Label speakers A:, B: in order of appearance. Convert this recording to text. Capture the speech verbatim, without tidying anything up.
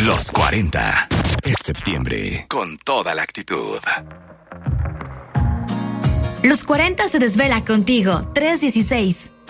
A: Los cuarenta. Es septiembre con toda la actitud.
B: Los cuarenta se desvela contigo. tres dieciséis.